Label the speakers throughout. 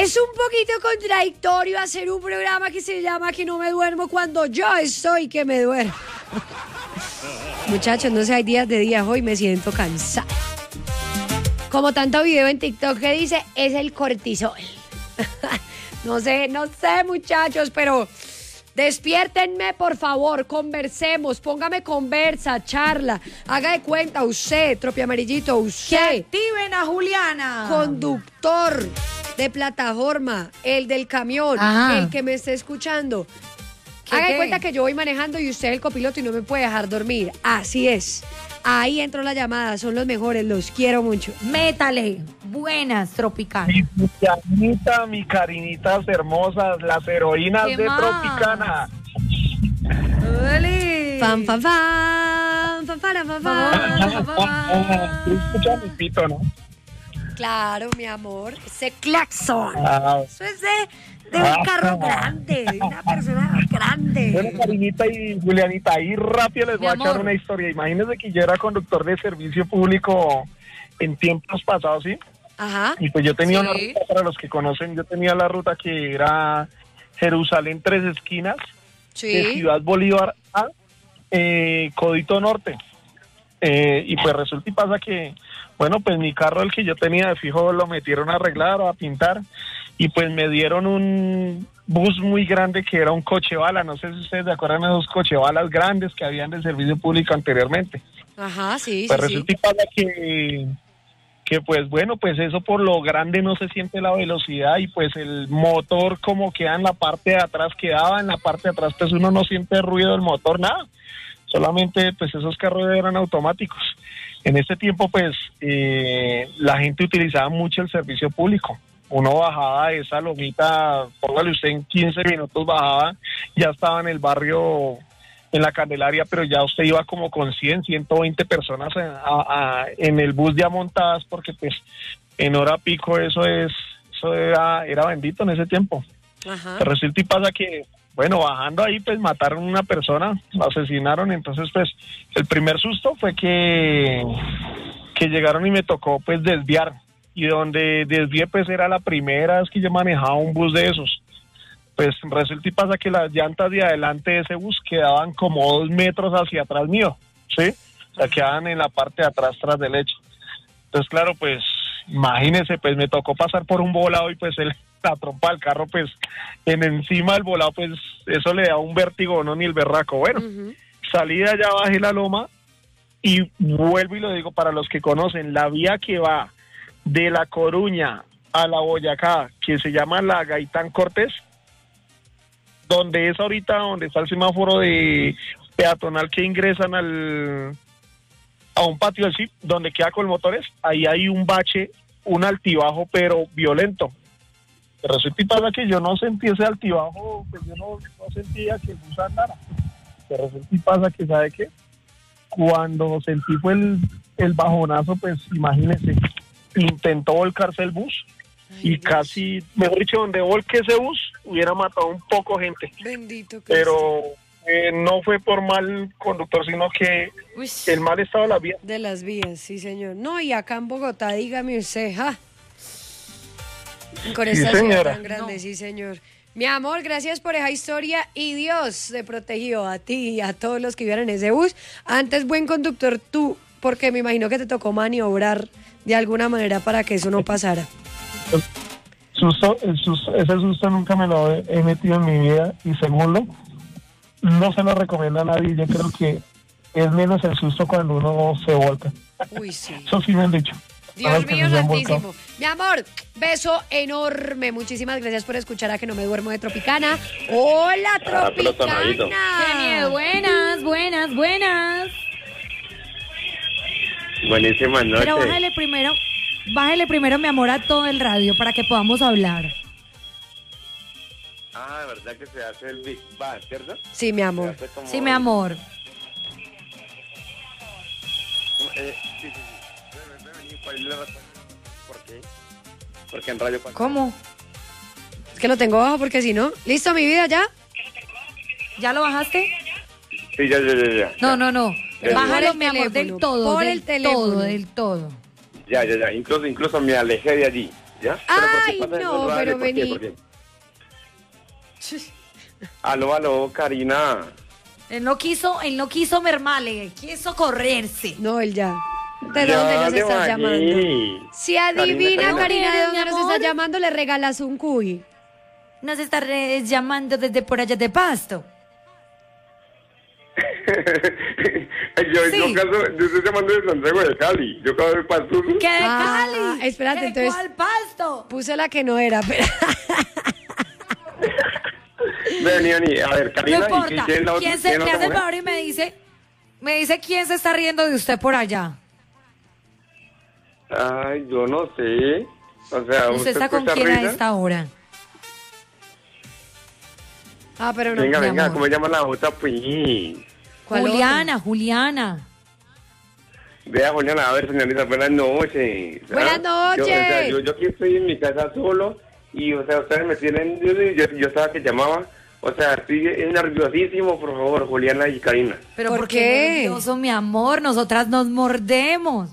Speaker 1: Es un poquito contradictorio hacer un programa que se llama Que no me duermo cuando yo estoy que me duermo. Muchachos, no sé, hay días de días, hoy me siento cansada. Como tanto video en TikTok que dice, es el cortisol. No sé, muchachos, pero despiértenme, por favor, conversemos, póngame conversa, charla, haga de cuenta, usted, tropi amarillito, usted.
Speaker 2: Que activen a Juliana.
Speaker 1: Conductor de plataforma, el del camión, el que me esté escuchando. Haga de cuenta que yo voy manejando y usted es el copiloto y no me puede dejar dormir. Así es. Ahí entró la llamada, son los mejores, los quiero mucho.
Speaker 2: Métale. Buenas, Tropicana.
Speaker 3: Mi Julianita, mi Karinitas hermosas, las heroínas de Tropicana.
Speaker 2: ¡Oli!
Speaker 1: Fan, fan, fan, fan, fan, fan, fan, fan.
Speaker 3: Tú escuchas mi pito, ¿no?
Speaker 1: Claro, mi amor, ese claxon.
Speaker 2: Eso es de un carro grande, de una persona grande.
Speaker 3: Bueno, Karinita y Julianita, ahí rápido les voy a echar una historia. Imagínense que yo era conductor de servicio público en tiempos pasados, ¿sí?
Speaker 1: Ajá.
Speaker 3: Y pues yo tenía una ruta, para los que conocen, yo tenía la ruta que era Jerusalén Tres Esquinas, de Ciudad Bolívar a Codito Norte. Y pues resulta y pasa que, bueno, pues mi carro, el que yo tenía de fijo, lo metieron a arreglar o a pintar, y pues me dieron un bus muy grande que era un cochebala. No sé si ustedes se acuerdan de esos cochebalas grandes que habían del servicio público anteriormente.
Speaker 1: Ajá, sí,
Speaker 3: pues resulta y pasa que pues bueno, pues eso por lo grande no se siente la velocidad, y pues el motor como queda en la parte de atrás, quedaba en la parte de atrás, pues uno no siente ruido del motor, nada. Solamente pues esos carros eran automáticos. En ese tiempo pues la gente utilizaba mucho el servicio público. Uno bajaba de esa lomita, póngale usted, en 15 minutos bajaba, ya estaba en el barrio, en la Candelaria, pero ya usted iba como con 100, 120 personas en el bus ya montadas, porque pues en hora pico eso era bendito en ese tiempo.
Speaker 1: Ajá.
Speaker 3: Pero resulta y pasa que, bueno, bajando ahí pues mataron a una persona, la asesinaron. Entonces pues el primer susto fue que llegaron y me tocó pues desviar, y donde desvié pues era la primera vez que yo manejaba un bus de esos. Pues resulta y pasa que las llantas de adelante de ese bus quedaban como 2 metros hacia atrás mío, ¿sí? O sea, quedaban en la parte de atrás, tras del lecho. Entonces, claro, pues, imagínense, pues me tocó pasar por un volado, y pues la trompa del carro, pues, encima del volado, pues, eso le da un vértigo, no ni el berraco. Bueno, salí de allá, bajé la loma, y vuelvo y lo digo para los que conocen, la vía que va de La Coruña a La Boyacá, que se llama la Gaitán Cortés, donde es ahorita donde está el semáforo de peatonal que ingresan a un patio así, donde queda con motores, ahí hay un bache, un altibajo, pero violento. Pero resulta y pasa que yo no sentí ese altibajo, pues yo no sentía que el bus andara. Pero resulta y pasa que, ¿sabe qué? Cuando sentí fue el bajonazo, pues imagínese, intentó volcarse el bus. Ay, y casi, mejor dicho, donde volque ese bus, hubiera matado un poco gente.
Speaker 1: Bendito Cristo.
Speaker 3: Pero no fue por mal conductor, sino que el mal estado de las vías.
Speaker 1: De las vías, sí, señor. No, y acá en Bogotá, dígame usted, con esta ciudad tan grande, sí, señor. Mi amor, gracias por esa historia, y Dios te protegió a ti y a todos los que iban en ese bus. Antes, buen conductor tú, porque me imagino que te tocó maniobrar de alguna manera para que eso no pasara.
Speaker 3: Ese susto nunca me lo he metido en mi vida, y segundo, no se lo recomiendo a nadie. Yo creo que es menos el susto cuando uno se volca.
Speaker 1: Uy, sí.
Speaker 3: Eso sí me han dicho.
Speaker 1: Dios mío santísimo. Mi amor, beso enorme. Muchísimas gracias por escuchar a Que no me duermo de Tropicana. Hola, Tropicana.
Speaker 2: ¡Qué miedo! Buenas.
Speaker 4: Buenísimas noches.
Speaker 2: Pero bájale primero, mi amor, a todo el radio para que podamos hablar.
Speaker 4: Ah, ¿verdad que se hace el Big Bang, cierto?
Speaker 1: Sí, mi amor.
Speaker 2: Sí, mi amor.
Speaker 4: Sí. ¿Por qué? Porque en radio...
Speaker 2: ¿Cómo?
Speaker 1: Es que lo tengo bajo porque si no... ¿Listo, mi vida, ya?
Speaker 2: ¿Ya lo bajaste?
Speaker 4: Sí, ya.
Speaker 2: No. Bájalo, mi amor, del todo.
Speaker 1: Por el teléfono.
Speaker 2: Del todo.
Speaker 4: Ya. Incluso me alejé de allí. ¿Ya?
Speaker 1: Ay,
Speaker 4: ¿Pero por qué pasa
Speaker 1: no,
Speaker 4: eso,
Speaker 1: pero
Speaker 4: ¿Por qué?
Speaker 1: vení.
Speaker 4: ¿Por qué? Aló, Karina.
Speaker 2: Él no quiso mermarle, quiso correrse.
Speaker 1: No, él ya. ¿De dónde nos
Speaker 4: te
Speaker 1: estás
Speaker 4: bajé.
Speaker 1: llamando? Si adivina, Karina, de dónde
Speaker 2: Mi
Speaker 1: nos
Speaker 2: amor.
Speaker 1: estás llamando, le regalas un cuy.
Speaker 2: Nos está llamando desde por allá de Pasto.
Speaker 4: yo
Speaker 2: Sí.
Speaker 4: estoy llamando de Santiago de Cali. Yo acabo de Pasto.
Speaker 2: ¿Qué de
Speaker 1: Ah,
Speaker 2: Cali?
Speaker 1: espérate,
Speaker 2: ¿Qué
Speaker 1: entonces-
Speaker 2: ¿Cuál Pasto?
Speaker 1: Puse la que no era, pero...
Speaker 4: Vení. A ver,
Speaker 2: No
Speaker 4: Karina,
Speaker 2: importa.
Speaker 4: ¿y quién es la otra?
Speaker 2: ¿Quién se
Speaker 4: ¿Quién es
Speaker 2: me
Speaker 4: la
Speaker 2: hace el
Speaker 4: otra
Speaker 2: favor y me dice quién se está riendo de usted por allá?
Speaker 4: mujer? Ay, yo no sé. O sea,
Speaker 2: ¿Usted está con
Speaker 4: escucha
Speaker 2: quién a
Speaker 4: risa.
Speaker 2: esta hora?
Speaker 1: Ah, pero no.
Speaker 4: Venga,
Speaker 2: mi
Speaker 4: venga,
Speaker 2: amor.
Speaker 4: ¿cómo se llama la otra, pues?
Speaker 1: ¿Cuál otro?
Speaker 2: Juliana.
Speaker 4: Vea, Juliana, a ver, señorita, buenas noches.
Speaker 1: Buenas noches.
Speaker 4: Yo aquí estoy en mi casa solo y, o sea, ustedes me tienen... Yo estaba que llamaba. O sea, estoy nerviosísimo, por favor, Juliana y Karina.
Speaker 2: ¿Pero
Speaker 1: ¿Por
Speaker 2: por
Speaker 1: qué?
Speaker 2: qué nervioso, mi amor? Nosotras nos mordemos.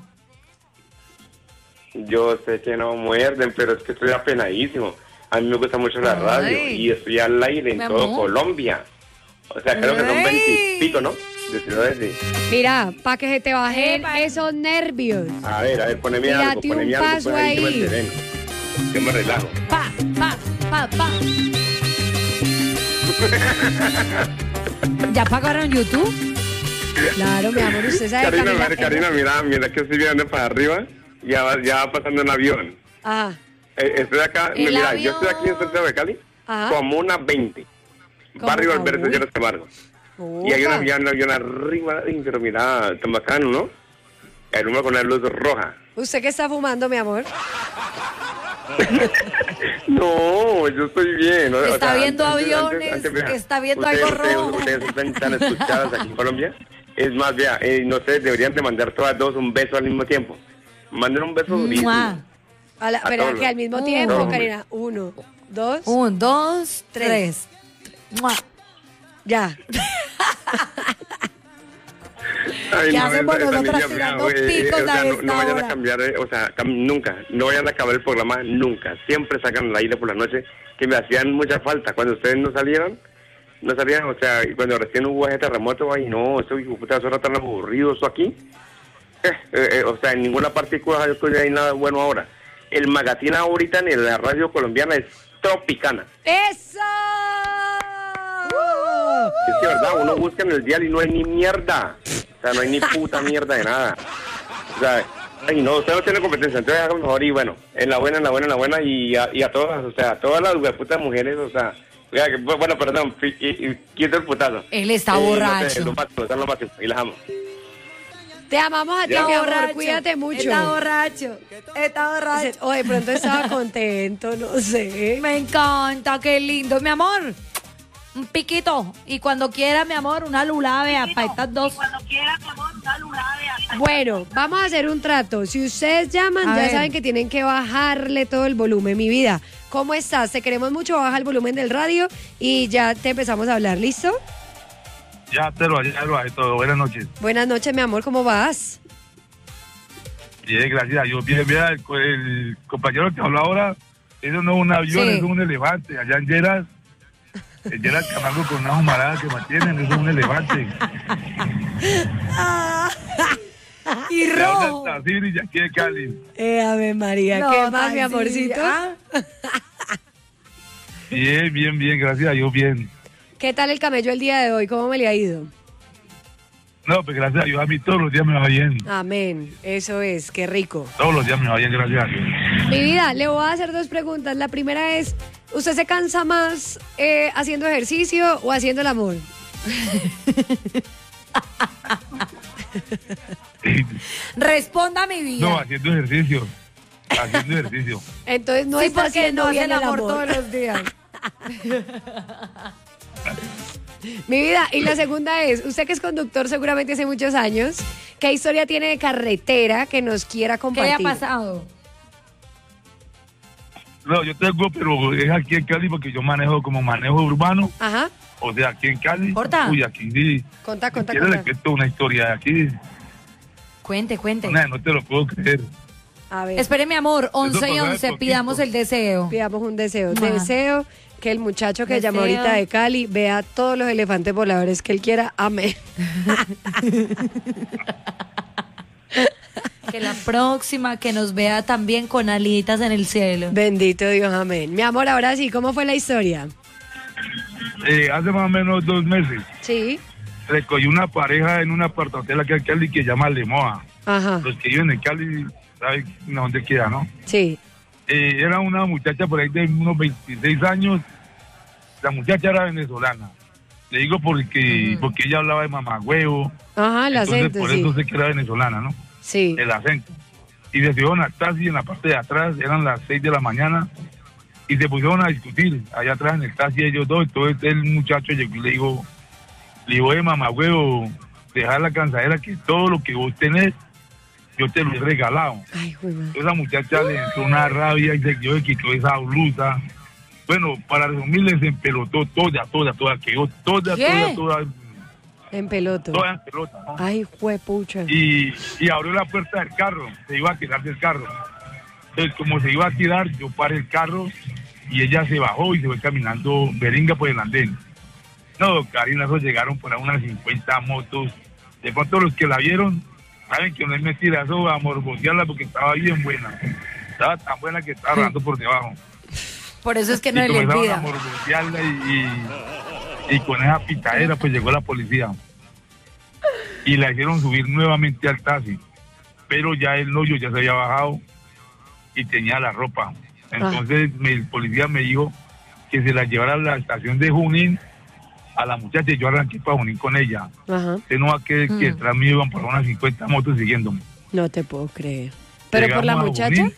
Speaker 4: Yo sé que no muerden, pero es que estoy apenadísimo. A mí me gusta mucho la
Speaker 2: Ay.
Speaker 4: radio y estoy al aire en
Speaker 2: Mi
Speaker 4: todo
Speaker 2: amor.
Speaker 4: Colombia. O sea, creo que son
Speaker 2: Ay.
Speaker 4: 20 y pico, ¿no? De ciudades de...
Speaker 1: Mira, para que se te bajen
Speaker 2: Epa.
Speaker 1: esos nervios.
Speaker 4: A ver, poneme
Speaker 1: Y
Speaker 4: algo,
Speaker 1: date un
Speaker 4: poneme algo.
Speaker 1: paso
Speaker 4: pues, que me
Speaker 1: ahí.
Speaker 4: enteren. Yo me relajo.
Speaker 2: Pa. ¿Ya pagaron YouTube?
Speaker 1: Claro, mi amor, usted sabe
Speaker 4: Karina,
Speaker 1: Camila-
Speaker 4: a ver, Karina, mira que estoy viendo para arriba. Ya va pasando un avión.
Speaker 1: Ajá,
Speaker 4: Estoy acá,
Speaker 2: El
Speaker 4: mira,
Speaker 2: avión.
Speaker 4: yo estoy aquí en Santiago de Cali,
Speaker 1: Ajá.
Speaker 4: como una 20.
Speaker 1: ¿Cómo
Speaker 4: Barrio
Speaker 1: que
Speaker 4: Alberto
Speaker 1: uy?
Speaker 4: Lleras Camargo. Y hay un
Speaker 1: Opa.
Speaker 4: avión arriba, ay, pero mira, tan bacano, ¿no? El número con la luz roja.
Speaker 1: ¿Usted qué está fumando, mi amor?
Speaker 4: No, yo estoy bien. ¿no?
Speaker 2: Está viendo
Speaker 4: antes-
Speaker 2: aviones,
Speaker 4: vea,
Speaker 2: está viendo algo rojo.
Speaker 4: Ustedes están tan escuchadas aquí en Colombia. Es más, vea, no sé, deberían de mandar todas dos un beso al mismo tiempo. Manden un beso durísimo.
Speaker 2: ¡Mua!
Speaker 1: Pero
Speaker 4: todos.
Speaker 1: que al mismo
Speaker 2: No,
Speaker 1: tiempo,
Speaker 4: hombre.
Speaker 1: Karina. 1, 2,
Speaker 2: 1, 2,
Speaker 1: Tres.
Speaker 2: 3. ¡Mua!
Speaker 1: ya.
Speaker 4: Ay,
Speaker 2: ¿Qué
Speaker 4: no,
Speaker 2: hacemos
Speaker 4: esa
Speaker 2: nosotras
Speaker 4: niña,
Speaker 2: tirando
Speaker 4: vea,
Speaker 2: picos
Speaker 4: o sea,
Speaker 2: a
Speaker 4: no
Speaker 2: esta
Speaker 4: vayan
Speaker 2: hora?
Speaker 4: a cambiar, o sea, nunca, no vayan a acabar el programa nunca. Siempre sacan al aire por la noche, que me hacían mucha falta. Cuando ustedes no salían, o sea, y cuando recién hubo ese terremoto, ay, no, eso, hijo de puta, eso era tan aburrido, eso aquí. O sea, en ninguna parte hay nada bueno ahora. El magazine ahorita en la radio colombiana es Tropicana.
Speaker 1: ¡Eso!
Speaker 4: Es que verdad, uno busca en el dial y no hay ni mierda. O sea, no hay ni puta mierda de nada. O sea, ay, no, usted no tiene competencia, entonces hágame mejor y bueno, en la buena y a todas, o sea, a todas las putas mujeres, o sea, oiga, bueno, perdón, quito el putazo.
Speaker 2: Él está
Speaker 4: No
Speaker 2: borracho.
Speaker 4: sé, lo máximo, y las amo.
Speaker 1: Te amamos a ti,
Speaker 4: Ya.
Speaker 1: mi amor. Cuídate mucho.
Speaker 2: Está borracho.
Speaker 1: O de pronto estaba contento, no sé.
Speaker 2: Me encanta, qué lindo. Mi amor, un piquito. Y cuando quiera, mi amor, una lulada, vea, para estas dos.
Speaker 1: Bueno, vamos a hacer un trato. Si ustedes llaman,
Speaker 2: A
Speaker 1: ya
Speaker 2: ver.
Speaker 1: saben que tienen que bajarle todo el volumen. Mi vida, ¿cómo estás? Te queremos mucho, baja el volumen del radio y ya te empezamos a hablar. ¿Listo?
Speaker 5: Ya lo hay todo. Buenas noches.
Speaker 1: Buenas noches, mi amor, ¿cómo vas?
Speaker 5: Bien, gracias a Dios. Bien, el compañero que habló ahora, eso no es un avión,
Speaker 2: Sí.
Speaker 5: eso es un elefante. Allá en Lleras Camargo con una humarada que mantienen, eso es un elefante.
Speaker 2: Y
Speaker 5: De
Speaker 2: rojo.
Speaker 5: Santa Ciri y aquí de Cali.
Speaker 1: Ave María,
Speaker 2: No,
Speaker 1: ¿qué más, mi
Speaker 2: tan
Speaker 1: amorcito?
Speaker 2: sí, ¿ah?
Speaker 5: Bien, gracias a Dios, bien.
Speaker 1: ¿Qué tal el camello el día de hoy? ¿Cómo me le ha ido?
Speaker 5: No, pues gracias a Dios, a mí todos los días me va bien.
Speaker 1: Amén, eso es, qué rico.
Speaker 5: Todos los días me va bien, gracias a Dios.
Speaker 1: Mi vida, le voy a hacer dos preguntas. La primera es, ¿usted se cansa más haciendo ejercicio o haciendo el amor?
Speaker 2: Responda mi vida.
Speaker 5: No, haciendo ejercicio.
Speaker 1: Entonces no
Speaker 2: sí,
Speaker 1: está
Speaker 2: porque
Speaker 1: haciendo
Speaker 2: no hace
Speaker 1: bien
Speaker 2: el
Speaker 1: el
Speaker 2: amor
Speaker 1: amor.
Speaker 2: todos los días.
Speaker 1: Mi vida, y la segunda es, usted que es conductor seguramente hace muchos años, ¿qué historia tiene de carretera que nos quiera
Speaker 2: ¿Qué
Speaker 1: compartir?
Speaker 2: le ha pasado?
Speaker 5: No, yo tengo, pero es aquí en Cali porque yo manejo como manejo urbano.
Speaker 1: Ajá,
Speaker 5: O sea, aquí en Cali.
Speaker 2: Corta.
Speaker 5: Uy, aquí sí.
Speaker 1: conta.
Speaker 5: ¿Quieres le cuento una historia de aquí?
Speaker 2: Cuente.
Speaker 5: No te lo puedo creer.
Speaker 1: A ver,
Speaker 2: Espere, mi amor, 11 y
Speaker 5: pasó de
Speaker 2: 11,
Speaker 5: poquito.
Speaker 2: pidamos el deseo.
Speaker 1: pidamos un deseo.
Speaker 2: Ma.
Speaker 1: Deseo que el muchacho que llamó
Speaker 2: Deseo.
Speaker 1: ahorita de Cali vea todos los elefantes voladores que él quiera. Amén.
Speaker 2: Que la próxima que nos vea también con alitas en el cielo.
Speaker 1: Bendito Dios, amén. Mi amor, ahora sí, ¿cómo fue la historia?
Speaker 5: Hace más o menos 2 meses
Speaker 1: Sí.
Speaker 5: recogí una pareja en una apartahotel aquí en Cali que se llama Lemoa.
Speaker 1: Ajá.
Speaker 5: Los que viven en Cali saben dónde queda, ¿no?
Speaker 1: Sí.
Speaker 5: Era una muchacha por ahí de unos 26 años. La muchacha era venezolana. Le digo porque ella hablaba de mamagüevo.
Speaker 1: Ajá, el
Speaker 5: Entonces,
Speaker 1: acento,
Speaker 5: por
Speaker 1: sí.
Speaker 5: eso sé que era venezolana, ¿no?
Speaker 1: Sí.
Speaker 5: El acento. Y se subieron al taxi en la parte de atrás, eran las 6 de la mañana, y se pusieron a discutir allá atrás en el taxi ellos dos. Entonces el muchacho llegó y le dijo, mamagüevo, dejar la cansadera que todo lo que vos tenés, yo te lo he regalado.
Speaker 1: Ay, güey, madre.
Speaker 5: Entonces la muchacha le entró una rabia y se quitó esa blusa. Bueno, para resumirles, se empelotó toda, quedó toda
Speaker 1: En peloto.
Speaker 5: en pelota, ¿no?
Speaker 1: Ay, juepucha.
Speaker 5: Y abrió la puerta del carro, se iba a tirar del carro. Entonces, como se iba a tirar, yo paré el carro y ella se bajó y se fue caminando beringa por el andén. No, Karina, esos llegaron por ahí unas 50 motos. De pronto los que la vieron, saben que no es mentira, eso a morbosearla porque estaba bien buena. Estaba tan buena que estaba rodando por debajo.
Speaker 2: Por eso es que no
Speaker 5: Y
Speaker 2: le
Speaker 5: comenzaron a
Speaker 2: olvida.
Speaker 5: morbosearla y con esa pitadera pues llegó la policía. Y la hicieron subir nuevamente al taxi. Pero ya el novio ya se había bajado y tenía la ropa. Entonces el policía me dijo que se la llevara a la estación de Junín a la muchacha y yo arranqué para Junín con ella.
Speaker 1: Ajá.
Speaker 5: Usted no va a creer que detrás mío iban por unas 50 motos siguiéndome.
Speaker 1: No te puedo creer. Pero por la
Speaker 5: Llegamos a
Speaker 1: muchacha.
Speaker 5: Junín,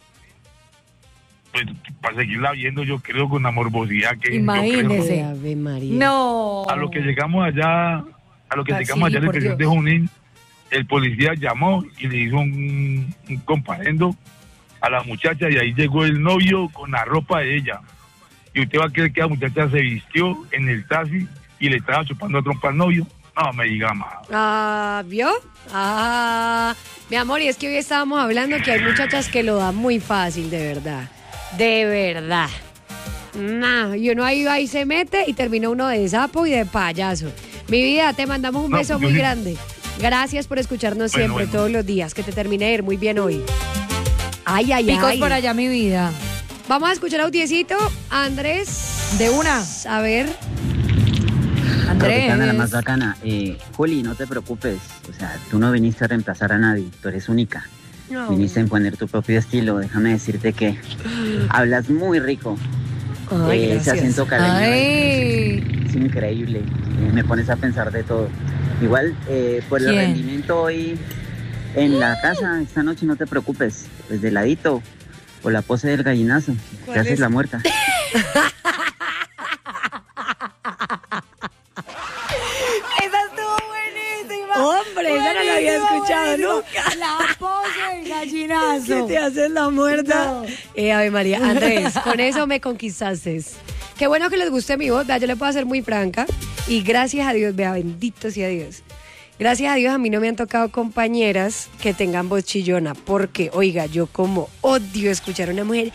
Speaker 5: pues para seguirla viendo yo creo con la morbosidad que yo
Speaker 2: Imagínese.
Speaker 5: creo.
Speaker 1: Ay, Ave María.
Speaker 2: No.
Speaker 5: A lo que llegamos allá, llegamos allá a la
Speaker 2: por
Speaker 5: estación de
Speaker 2: Dios.
Speaker 5: Junín, el policía llamó y le hizo un comparendo a la muchacha y ahí llegó el novio con la ropa de ella. Y usted va a creer que la muchacha se vistió en el taxi y le estaba chupando a trompa al novio. No me diga más.
Speaker 1: Ah, ¿vio? Ah, mi amor, y es que hoy estábamos hablando que hay muchachas que lo dan muy fácil, de verdad. De verdad. Nah, y uno ahí se mete y termina uno de sapo y de payaso. Mi vida, te mandamos un
Speaker 5: No,
Speaker 1: beso
Speaker 5: yo
Speaker 1: muy
Speaker 5: sí.
Speaker 1: grande. Gracias por escucharnos
Speaker 5: Bueno,
Speaker 1: siempre,
Speaker 5: bueno.
Speaker 1: todos los días. Que te termine de ir muy bien hoy. Ay, ay,
Speaker 2: Picos
Speaker 1: ay.
Speaker 2: por allá, mi vida.
Speaker 1: Vamos a escuchar audiecito. Andrés.
Speaker 2: De una.
Speaker 1: A ver.
Speaker 6: Capitana, la
Speaker 2: Andrés.
Speaker 6: más bacana. Juli, no te preocupes. O sea, tú no viniste a reemplazar a nadie. Tú eres única.
Speaker 1: No.
Speaker 6: Viniste a imponer tu propio estilo. Déjame decirte que hablas muy rico.
Speaker 1: Ay,
Speaker 6: Ese
Speaker 1: gracias.
Speaker 6: acento caleño
Speaker 2: Ay.
Speaker 6: es increíble. Me pones a pensar de todo. Igual, por el
Speaker 2: ¿Quién?
Speaker 6: rendimiento hoy en la casa, esta noche no te preocupes. Pues de ladito. O la pose del gallinazo. Te
Speaker 1: ¿Cuál
Speaker 6: haces
Speaker 1: es?
Speaker 6: la muerta.
Speaker 2: Esa estuvo buenísima.
Speaker 1: Hombre, esa no la había escuchado nunca.
Speaker 2: La pose del
Speaker 1: Que
Speaker 2: gallinazo.
Speaker 1: te haces la muerta. Ave María. Andrés, con eso me conquistaste. Qué bueno que les guste mi voz. Vea, yo le puedo hacer muy franca. Y gracias a Dios, vea, bendito sea Dios. Gracias a Dios a mí no me han tocado compañeras que tengan voz chillona. Porque, oiga, yo como odio escuchar a una mujer.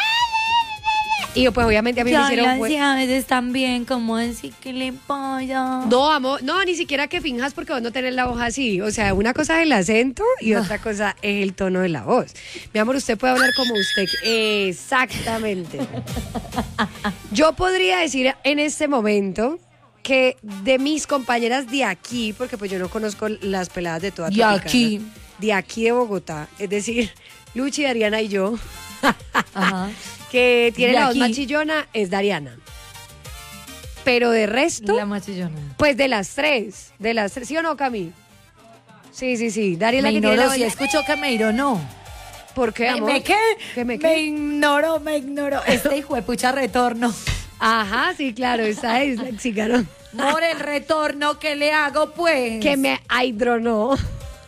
Speaker 1: Y yo, pues obviamente a mí me hicieron.
Speaker 2: a veces también, como decir que le pasa.
Speaker 1: No, amor, no, ni siquiera que finjas porque vos no tenés la voz así. O sea, una cosa es el acento y otra cosa es el tono de la voz. Mi amor, usted puede hablar como usted. Exactamente. Yo podría decir en este momento que de mis compañeras de aquí, porque pues yo no conozco las peladas de toda
Speaker 2: De
Speaker 1: Tropicana,
Speaker 2: aquí.
Speaker 1: de aquí de Bogotá, es decir, Luchi, Dariana y yo,
Speaker 2: Ajá.
Speaker 1: que tiene
Speaker 2: De
Speaker 1: la voz
Speaker 2: aquí.
Speaker 1: más chillona, es Dariana. Pero de resto...
Speaker 2: La machillona.
Speaker 1: Pues de las tres, ¿sí o no, Cami? Sí, Daria es la
Speaker 2: Me
Speaker 1: que tiene la
Speaker 2: ignoró, si
Speaker 1: voz.
Speaker 2: escuchó que me no.
Speaker 1: ¿Por qué, amor?
Speaker 2: ¿Me qué?
Speaker 1: ¿Qué me
Speaker 2: Me
Speaker 1: qué?
Speaker 2: ignoró. Este hijo de pucha retorno.
Speaker 1: Ajá, sí, claro, esa es la chicaron.
Speaker 2: Por el retorno que le hago, pues.
Speaker 1: Que me aidronó.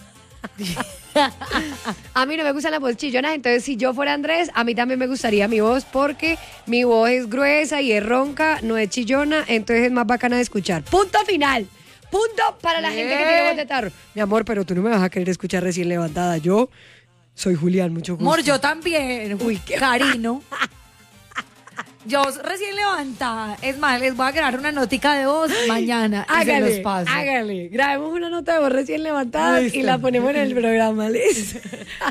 Speaker 1: A mí no me gustan las voz chillonas, entonces si yo fuera Andrés, a mí también me gustaría mi voz porque mi voz es gruesa y es ronca, no es chillona, entonces es más bacana de escuchar. Punto final. Punto para la gente que tiene voz de tarro. Mi amor, pero tú no me vas a querer escuchar recién levantada. Yo Soy Julián, mucho gusto.
Speaker 2: Amor, yo también.
Speaker 1: Uy, qué-
Speaker 2: Carino. Yo recién levantada. Es más, les voy a grabar una notica de voz mañana. Y se los paso.
Speaker 1: Hágale. Grabemos una nota de voz recién levantada
Speaker 2: Listo.
Speaker 1: y la ponemos en el programa, ¿listo?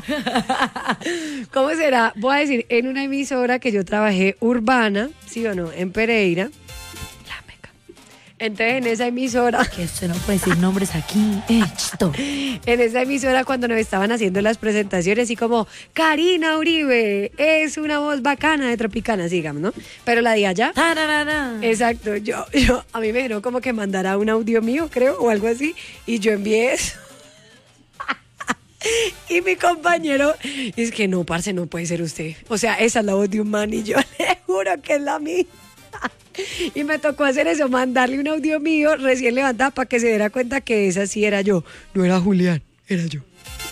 Speaker 1: ¿Cómo será? Voy a decir, en una emisora que yo trabajé urbana, ¿sí o no? En Pereira. La Meca. Entonces, en esa emisora...
Speaker 2: Que usted no puede decir nombres aquí. Esto.
Speaker 1: En esa emisora cuando nos estaban haciendo las presentaciones y como Karina Uribe es una voz bacana de Tropicana, digamos, ¿no? Pero la de allá,
Speaker 2: Tararara.
Speaker 1: exacto, a mí me dijeron como que mandara un audio mío, creo, o algo así, y yo envié eso. Y mi compañero es que no, parce, no puede ser usted. O sea, esa es la voz de un man y yo le juro que es la mía. Y me tocó hacer eso, mandarle un audio mío recién levantada para que se diera cuenta que esa sí era yo. No era Julián, era yo.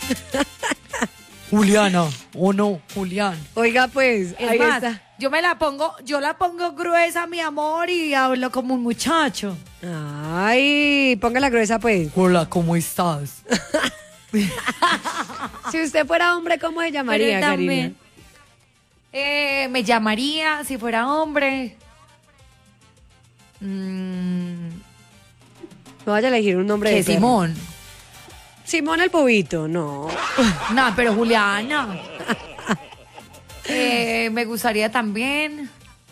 Speaker 2: Juliana, o no, Julián.
Speaker 1: Oiga, pues,
Speaker 2: Es
Speaker 1: ahí
Speaker 2: más,
Speaker 1: está.
Speaker 2: yo la pongo gruesa, mi amor, y hablo como un muchacho.
Speaker 1: Ay, póngala gruesa, pues.
Speaker 2: Hola, ¿cómo estás?
Speaker 1: Si usted fuera hombre, ¿cómo se llamaría,
Speaker 2: Pero
Speaker 1: Karina?
Speaker 2: también, me llamaría, si fuera hombre.
Speaker 1: No vaya a elegir un nombre
Speaker 2: Que
Speaker 1: de perro.
Speaker 2: Simón.
Speaker 1: Simón el bobito, no.
Speaker 2: No, pero Juliana. Me gustaría también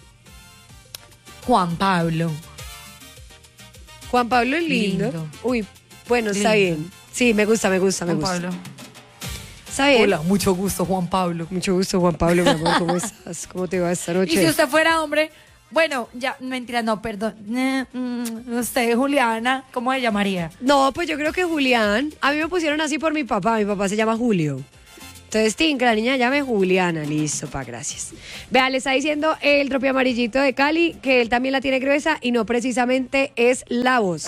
Speaker 2: Juan Pablo.
Speaker 1: Juan Pablo es lindo.
Speaker 2: Lindo.
Speaker 1: Uy, bueno, está
Speaker 2: Lindo.
Speaker 1: bien. Sí, me gusta.
Speaker 2: Juan Pablo.
Speaker 1: Está bien.
Speaker 2: Hola, mucho gusto, Juan Pablo.
Speaker 1: Mucho gusto, Juan Pablo, mi amor. ¿Cómo estás? ¿Cómo te va esta
Speaker 2: Y
Speaker 1: noche?
Speaker 2: si usted fuera hombre, bueno, ya, mentira, no, perdón. Usted, Juliana, ¿cómo se llamaría?
Speaker 1: No, pues yo creo que Julián. A mí me pusieron así por mi papá. Mi papá se llama Julio. Entonces, Tim, que la niña llame Juliana. Listo, pa, gracias. Vea, le está diciendo el tropi amarillito de Cali que él también la tiene gruesa y no precisamente es la voz.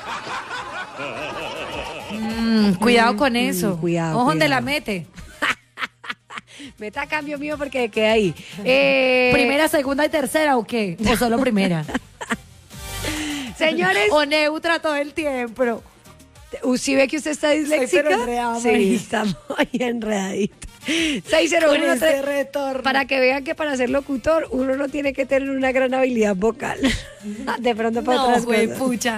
Speaker 2: Cuidado con eso.
Speaker 1: cuidado,
Speaker 2: Ojo donde
Speaker 1: cuidado.
Speaker 2: la mete.
Speaker 1: Meta a cambio mío porque queda ahí.
Speaker 2: ¿Primera, segunda y tercera o qué? ¿O solo primera?
Speaker 1: Señores,
Speaker 2: O neutra todo el tiempo.
Speaker 1: ¿sí ve que usted está disléxica?
Speaker 2: pero enredada,
Speaker 1: Sí,
Speaker 2: María.
Speaker 1: está muy enredadito.
Speaker 2: Con
Speaker 1: 601
Speaker 2: ese retorno.
Speaker 1: para que vean que para ser locutor uno no tiene que tener una gran habilidad vocal. De pronto para
Speaker 2: No,
Speaker 1: otras
Speaker 2: güey,
Speaker 1: cosas.
Speaker 2: pucha.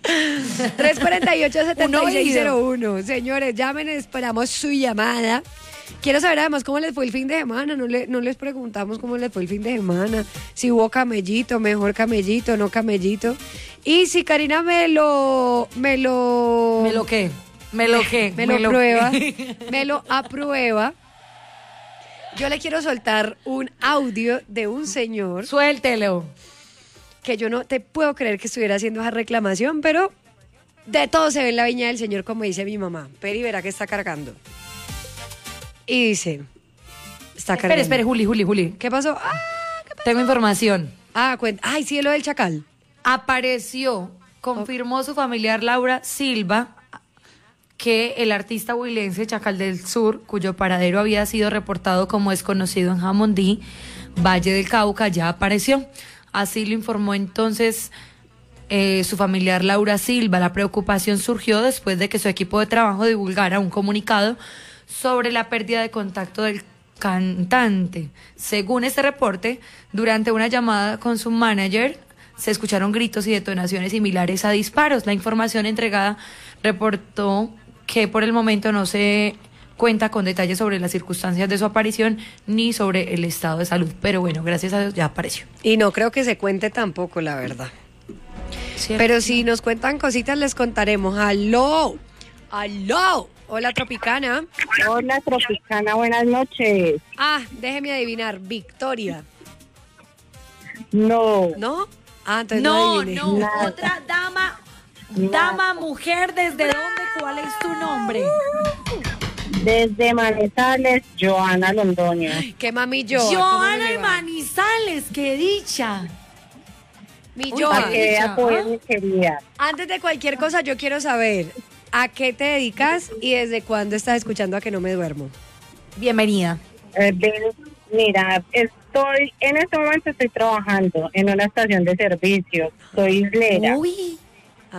Speaker 1: 348-7601. Señores, llamen, esperamos su llamada. Quiero saber además cómo les fue el fin de semana. No les preguntamos cómo les fue el fin de semana. Si hubo camellito, mejor camellito, no camellito. Y si Karina me lo
Speaker 2: ¿Me lo qué?
Speaker 1: aprueba, me lo aprueba. Yo le quiero soltar un audio de un señor
Speaker 2: Suéltelo.
Speaker 1: que yo no te puedo creer que estuviera haciendo esa reclamación, pero de todo se ve en la viña del señor, como dice mi mamá. Peri verá que está cargando. Y dice, está cargando.
Speaker 2: Espere, Juli.
Speaker 1: ¿Qué pasó?
Speaker 2: Tengo información.
Speaker 1: Ay, sí, lo del chacal.
Speaker 2: Apareció, confirmó su familiar Laura Silva, que el artista huilense Chacal del Sur, cuyo paradero había sido reportado como desconocido en Jamundí, Valle del Cauca, ya apareció. Así lo informó entonces su familiar Laura Silva. La preocupación surgió después de que su equipo de trabajo divulgara un comunicado sobre la pérdida de contacto del cantante. Según este reporte, durante una llamada con su manager, se escucharon gritos y detonaciones similares a disparos. La información entregada reportó que por el momento no se cuenta con detalles sobre las circunstancias de su aparición ni sobre el estado de salud. Pero bueno, gracias a Dios ya apareció.
Speaker 1: Y no creo que se cuente tampoco, la verdad.
Speaker 2: ¿Cierto?
Speaker 1: Pero si nos cuentan cositas, les contaremos. ¡Aló! Hola, Tropicana.
Speaker 7: Hola, Tropicana, buenas noches.
Speaker 1: Déjeme adivinar. Victoria.
Speaker 7: No,
Speaker 1: ¿No? Entonces
Speaker 2: No,
Speaker 1: adiviné.
Speaker 2: no,
Speaker 7: Nada.
Speaker 2: otra dama, mujer, ¿desde dónde? ¿Cuál es tu nombre?
Speaker 7: desde Manizales, Joana Londoño.
Speaker 1: ¿Qué mami yo?
Speaker 2: Joana de Manizales, qué dicha.
Speaker 1: Mi
Speaker 2: Uy,
Speaker 1: Joa.
Speaker 7: Para que vea, pues, mi querida.
Speaker 1: Antes de cualquier cosa, yo quiero saber a qué te dedicas y desde cuándo estás escuchando A Que No Me Duermo.
Speaker 2: Bienvenida.
Speaker 7: Mira, en este momento estoy trabajando en una estación de servicio. Soy islera.
Speaker 2: Uy,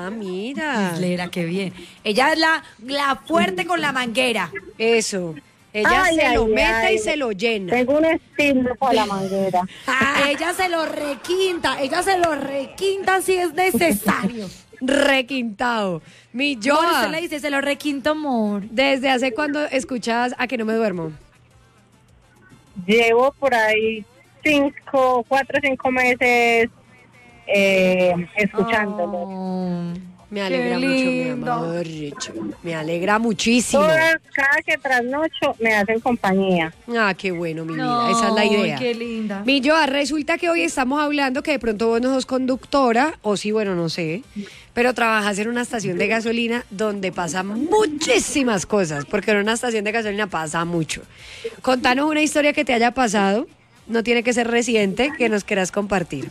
Speaker 1: Mira.
Speaker 2: Islera, qué bien. Ella es la fuerte con la manguera.
Speaker 1: Eso. Ella
Speaker 7: Ay,
Speaker 1: se lo
Speaker 7: ay,
Speaker 1: mete
Speaker 7: ay.
Speaker 1: y se lo llena.
Speaker 7: Tengo un estilo para la manguera.
Speaker 2: Ella se lo requinta si es necesario.
Speaker 1: Requintado. Mi
Speaker 2: Yo
Speaker 1: Joa,
Speaker 2: usted le dice, se lo requinto, amor.
Speaker 1: ¿desde hace cuándo escuchas A que no me duermo?
Speaker 7: Llevo por ahí 4 o 5 meses escuchándolo.
Speaker 2: Oh,
Speaker 1: Me alegra
Speaker 2: qué
Speaker 1: mucho, mi
Speaker 2: lindo.
Speaker 1: amor. Me alegra muchísimo.
Speaker 7: Cada que trasnocho me hacen compañía.
Speaker 1: Ah, qué bueno, mi vida.
Speaker 2: No,
Speaker 1: Esa es la idea.
Speaker 2: qué linda.
Speaker 1: Mi Joa, resulta que hoy estamos hablando que de pronto vos no sos conductora, o sí, bueno, no sé, pero trabajas en una estación de gasolina donde pasan muchísimas cosas, porque en una estación de gasolina pasa mucho. Contanos una historia que te haya pasado, no tiene que ser reciente, que nos quieras compartir.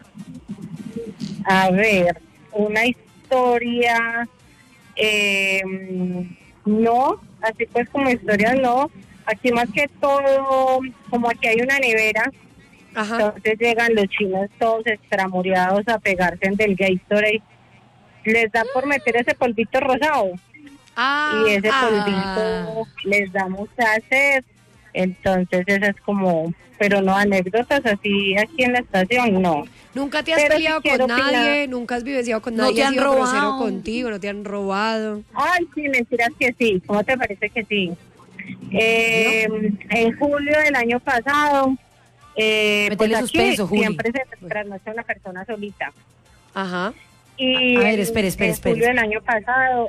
Speaker 7: A ver, una historia, no, así pues como historia no. Aquí más que todo, como aquí hay una nevera,
Speaker 1: Ajá.
Speaker 7: entonces llegan los chinos todos extramuriados a pegarse en del Gatorade. Les da por meter ese polvito rosado y ese polvito les da mucha sed. Entonces esa es como, pero no anécdotas así aquí en la estación, no.
Speaker 1: ¿Nunca te has
Speaker 7: Pero
Speaker 1: peleado
Speaker 7: sí
Speaker 1: con
Speaker 7: quiero
Speaker 1: nadie?
Speaker 7: opinar.
Speaker 1: ¿Nunca has vivenciado con
Speaker 2: No
Speaker 1: nadie?
Speaker 2: te
Speaker 1: ¿Has
Speaker 2: han
Speaker 1: sido
Speaker 2: robado.
Speaker 1: grosero contigo? ¿No te han robado?
Speaker 7: Ay, sí, mentiras que sí. ¿Cómo te parece que sí? En julio del año pasado, pues
Speaker 2: Métele
Speaker 7: aquí
Speaker 2: suspenso, Juli.
Speaker 7: siempre se trasnocha una persona solita.
Speaker 1: Ajá.
Speaker 7: Y
Speaker 2: A ver, espere.
Speaker 7: en julio del año pasado,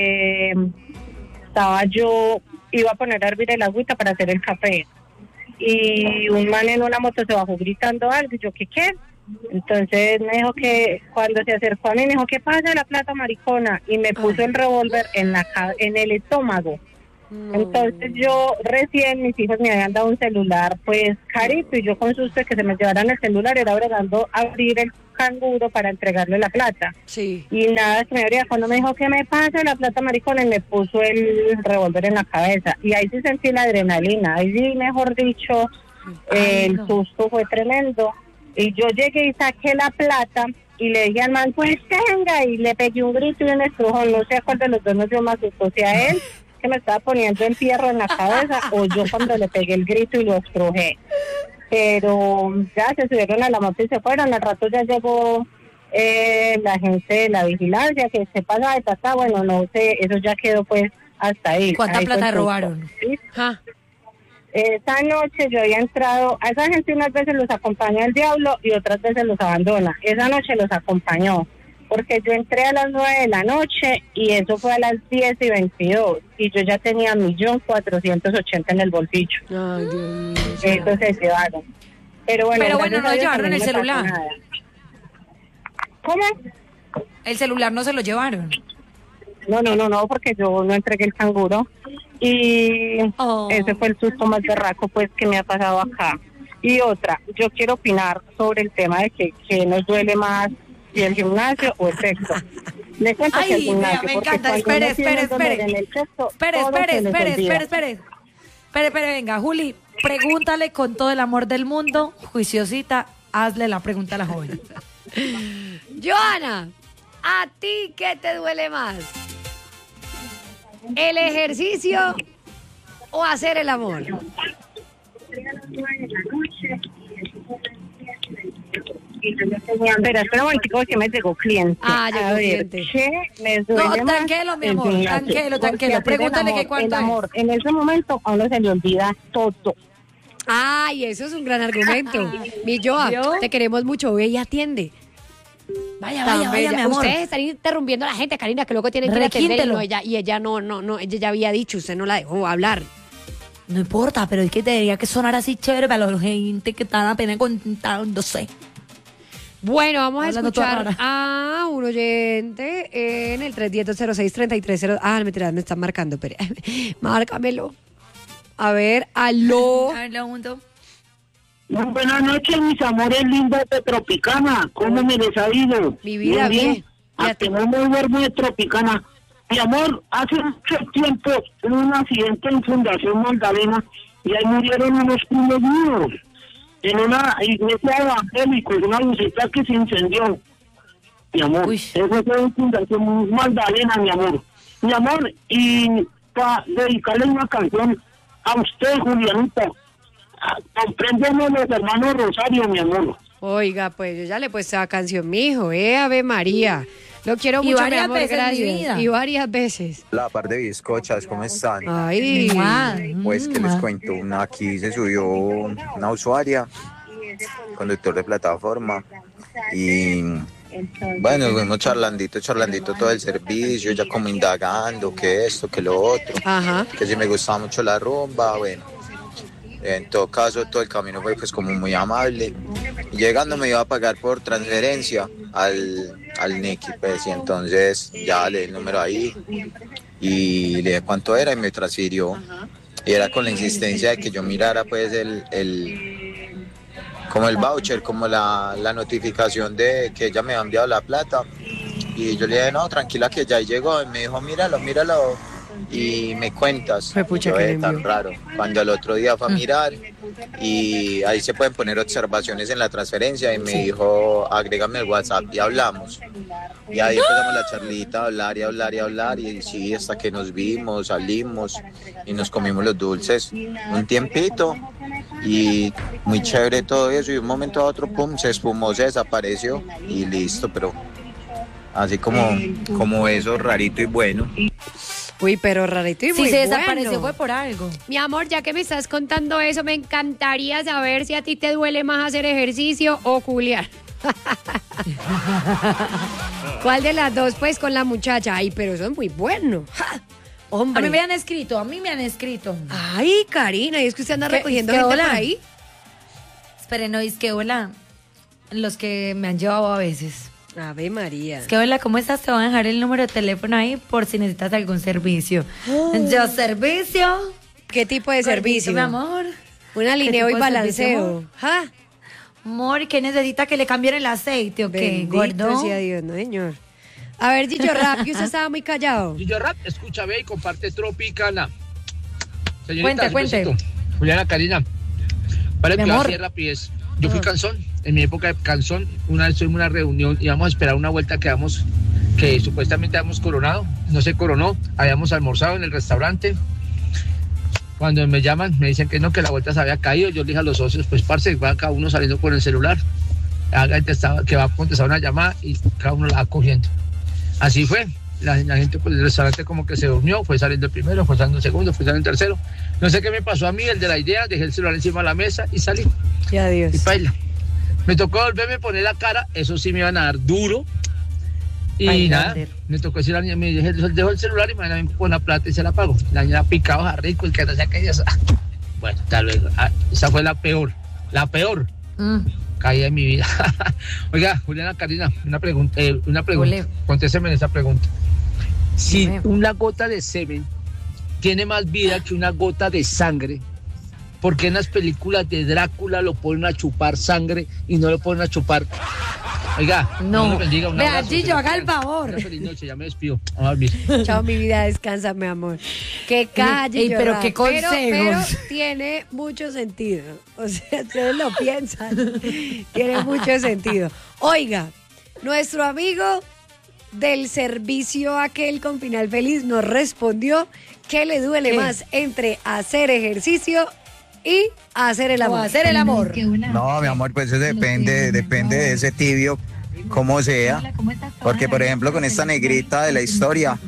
Speaker 7: iba a poner a hervir el agüita para hacer el café. Y un man en una moto se bajó gritando algo, y yo, ¿qué? Entonces me dijo que, cuando se acercó a mí, me dijo, ¿qué pasa la plata, maricona? Y me puso el revólver en el estómago. Entonces yo recién, mis hijos me habían dado un celular pues carito, y yo con susto de que se me llevaran el celular era bregando a abrir el canguro para entregarle la plata.
Speaker 1: Sí.
Speaker 7: Y nada, se me abría cuando me dijo, ¿qué me pasa la plata, maricona? Y me puso el revólver en la cabeza. Y ahí sí sentí la adrenalina, ahí sí, mejor dicho, el susto fue tremendo. Y yo llegué y saqué la plata y le dije al man, pues tenga, y le pegué un grito y un estrujón. No sé a cuál de los dos nos dio más susto, si a él, que me estaba poniendo el fierro en la cabeza, o yo cuando le pegué el grito y lo estrujé. Pero ya se subieron a la moto y se fueron. Al rato ya llegó la gente de la vigilancia, que se pasa de tata, bueno, no sé, eso ya quedó pues hasta ahí.
Speaker 2: ¿Cuánta
Speaker 7: Ahí
Speaker 2: plata
Speaker 7: fue
Speaker 2: robaron?
Speaker 7: ¿sí?
Speaker 1: Ja.
Speaker 7: Esa noche yo había entrado, a esa gente unas veces los acompaña el diablo y otras veces los abandona. Esa noche los acompañó, porque yo entré a las 9 de la noche y eso fue a las 10:22, y yo ya tenía 1.480.000 en el bolsillo.
Speaker 1: Ay, Dios mío.
Speaker 7: Eso se llevaron. Pero bueno,
Speaker 2: Pero
Speaker 7: gracias
Speaker 2: bueno, no
Speaker 7: a Dios
Speaker 2: llevaron
Speaker 7: a mí
Speaker 2: el
Speaker 7: no me pasó
Speaker 2: celular.
Speaker 7: nada. ¿Cómo?
Speaker 2: El celular no se lo llevaron.
Speaker 7: No, porque yo no entregué el canguro. Y
Speaker 2: Oh.
Speaker 7: ese fue el susto más berraco pues que me ha pasado acá. Y otra, yo quiero opinar sobre el tema de que nos duele más, si el gimnasio o el sexo. Le cuento que el
Speaker 2: Ay, vea,
Speaker 7: gimnasio,
Speaker 2: me
Speaker 7: porque
Speaker 2: encanta.
Speaker 7: cuando uno
Speaker 2: Espere.
Speaker 7: tiene dolor en el sexo, todo se les olvida.
Speaker 2: Espere, venga, Juli, pregúntale con todo el amor del mundo, juiciosita, hazle la pregunta a la joven.
Speaker 1: Joana, ¿a ti qué te duele más? ¿El ejercicio o hacer el amor?
Speaker 7: Espera un momentico que me llegó cliente.
Speaker 1: Ah, llegó
Speaker 7: A ver,
Speaker 1: cliente.
Speaker 7: ¿qué me duele
Speaker 2: No,
Speaker 7: más?
Speaker 2: tranquilo, mi
Speaker 7: El
Speaker 2: amor,
Speaker 7: gimnasio.
Speaker 2: tranquilo.
Speaker 7: Porque hacer
Speaker 2: Pregúntale
Speaker 7: el amor,
Speaker 2: que cuánto
Speaker 7: el
Speaker 2: es.
Speaker 7: amor, en ese momento a uno se le olvida todo.
Speaker 1: Ay, eso es un gran argumento. Mi Joa,
Speaker 2: ¿Vio?
Speaker 1: te queremos mucho, ve y atiende.
Speaker 2: Vaya,
Speaker 1: Tan bella.
Speaker 2: mi amor.
Speaker 1: Ustedes están interrumpiendo a la gente, Karina, que luego tienen que ir a atender.
Speaker 2: Requíntelo.
Speaker 1: No, ella no, ella ya había dicho, usted no la dejó hablar.
Speaker 2: No importa, pero es que tendría que sonar así chévere para la gente que está apenas contándose.
Speaker 1: Bueno, vamos a
Speaker 2: Hablando toda
Speaker 1: escuchar
Speaker 2: rara.
Speaker 1: a un oyente en el 310-06-33. Ah, mentira, me están marcando, espere. Márcamelo. A ver, aló.
Speaker 2: A ver, lo junto.
Speaker 8: Buenas noches, mis amores lindos de Tropicana. ¿Cómo me les ha ido?
Speaker 1: Mi vida, bien.
Speaker 8: A que no me duermo de Tropicana. Mi amor, hace mucho tiempo hubo un accidente en Fundación Magdalena y ahí murieron unos primos míos en una iglesia evangélica, en una buseta que se incendió. Mi amor,
Speaker 2: Uy.
Speaker 8: eso fue en Fundación Magdalena, mi amor. Mi amor, y para dedicarle una canción a usted, Julianita. Compréndenos los hermanos Rosario, mi amor.
Speaker 1: Oiga, pues yo ya le he puesto la canción, mijo, Ave María. Lo quiero
Speaker 2: Y
Speaker 1: mucho, mi
Speaker 2: varias
Speaker 1: amor,
Speaker 2: veces, mi
Speaker 1: gracias.
Speaker 2: vida.
Speaker 1: Y varias veces.
Speaker 9: La par de bizcochas, ¿cómo están?
Speaker 1: Ay,
Speaker 9: Pues que les cuento, aquí se subió una usuaria, conductor de plataforma, y bueno, fuimos charlandito todo el servicio, ya como indagando que esto, que lo otro,
Speaker 1: ajá.
Speaker 9: que si me gustaba mucho la rumba, bueno. En todo caso, todo el camino fue pues como muy amable. Y llegando me iba a pagar por transferencia al Nicky, pues, y entonces ya le di el número ahí y le dije cuánto era y me transfirió. Y era con la insistencia de que yo mirara pues como el voucher, como la notificación de que ella me había enviado la plata. Y yo le dije, no, tranquila que ya llegó. Y me dijo, míralo y me cuentas.
Speaker 1: Pucha,
Speaker 9: Yo,
Speaker 1: que le
Speaker 9: tan
Speaker 1: envió.
Speaker 9: raro. Cuando el otro día fue a mirar y ahí se pueden poner observaciones en la transferencia y me dijo, agrégame el WhatsApp y hablamos. Y ahí empezamos la charlita, a hablar y sí, hasta que nos vimos, salimos y nos comimos los dulces un tiempito y muy chévere todo eso y de un momento a otro, pum, se espumó, se desapareció y listo, pero así como eso, rarito y bueno.
Speaker 1: Uy, pero rarito y muy
Speaker 2: Si se
Speaker 1: bueno.
Speaker 2: desapareció fue por algo.
Speaker 1: Mi amor, ya que me estás contando eso, me encantaría saber si a ti te duele más hacer ejercicio o culiar. ¿Cuál de las dos, pues, con la muchacha? Ay, pero eso es muy bueno. ¡Ja! Hombre.
Speaker 2: A mí me han escrito.
Speaker 1: Ay, Karina, ¿y es que usted anda
Speaker 2: ¿Qué-
Speaker 1: recogiendo
Speaker 2: qué
Speaker 1: gente
Speaker 2: hola?
Speaker 1: por ahí?
Speaker 2: Esperen, no, es que hola. Los que me han llevado a veces.
Speaker 1: Ave María.
Speaker 2: Es que hola, ¿cómo estás? Te voy a dejar el número de teléfono ahí por si necesitas algún servicio. Yo, servicio.
Speaker 1: ¿Qué tipo de servicio?
Speaker 2: Mi amor.
Speaker 1: Un alineo y
Speaker 2: tipo de
Speaker 1: balanceo.
Speaker 2: servicio,
Speaker 1: ¡Ja!
Speaker 2: Amor, ¿qué necesita que le cambien el aceite o qué,
Speaker 1: Bendito
Speaker 2: gordo?
Speaker 1: sea Dios, no, señor. A ver, Gillo Rap, que usted estaba muy callado.
Speaker 10: Gillo Rap, escucha, ve y comparte Tropicana. Señorita,
Speaker 2: Cuente.
Speaker 10: un besito. Juliana, Karina, para
Speaker 2: Mi
Speaker 10: que
Speaker 2: amor.
Speaker 10: así rapidez. Yo fui cansón, en mi época de cansón, una vez tuvimos una reunión, íbamos a esperar una vuelta que supuestamente habíamos coronado, no se coronó, habíamos almorzado en el restaurante. Cuando me llaman, me dicen que no, que la vuelta se había caído. Yo le dije a los socios, pues parce, va cada uno saliendo con el celular, que va a contestar una llamada y cada uno la va cogiendo. Así fue. La gente pues, del restaurante como que se durmió, fue saliendo el primero, fue saliendo el segundo, fue saliendo el tercero. No sé qué me pasó a mí, el de la idea, dejé el celular encima de la mesa y salí.
Speaker 1: Y adiós.
Speaker 10: Y baila. Me tocó volverme a poner la cara, eso sí me iban a dar duro. Y
Speaker 2: Ay,
Speaker 10: nada,
Speaker 2: Gander.
Speaker 10: me tocó decir a la niña, me dije, dejo el celular y mañana vengo con la plata y se la pago. La niña picado a rico y que no sé qué. Bueno, tal vez. Esa fue la peor. Caída en mi vida. Oiga, Juliana, Karina, una pregunta.
Speaker 2: Ole.
Speaker 10: Contésteme en esa pregunta. Si
Speaker 2: Dime.
Speaker 10: una gota de semen tiene más vida que una gota de sangre, ¿por qué en las películas de Drácula lo ponen a chupar sangre y no lo ponen a chupar? Oiga,
Speaker 2: No.
Speaker 10: Dios lo bendiga, un
Speaker 2: Vea,
Speaker 10: abrazo,
Speaker 2: Gillo,
Speaker 10: que lo
Speaker 2: haga el
Speaker 10: quieran.
Speaker 2: favor.
Speaker 10: Una feliz noche, ya me despido. Vamos a dormir.
Speaker 1: Chao, mi vida, descansa, mi amor. Que calle,
Speaker 2: Ey, pero
Speaker 1: Rap.
Speaker 2: qué consejos.
Speaker 1: Pero tiene mucho sentido. O sea, ustedes lo piensan. Tiene mucho sentido. Oiga, nuestro amigo del servicio aquel con final feliz nos respondió que le duele
Speaker 2: ¿Qué?
Speaker 1: más entre hacer ejercicio y hacer el
Speaker 2: O
Speaker 1: amor.
Speaker 2: hacer el amor.
Speaker 9: No, mi amor, pues eso depende de ese tibio, como sea. Porque, por ejemplo, con esta negrita de la historia,